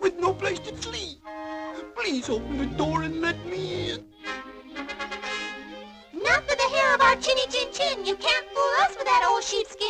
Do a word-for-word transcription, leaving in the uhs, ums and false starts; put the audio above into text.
with no place to sleep. Please open the door and let me in. Not for the hair of our chinny chin chin. You can't fool us with that old sheepskin.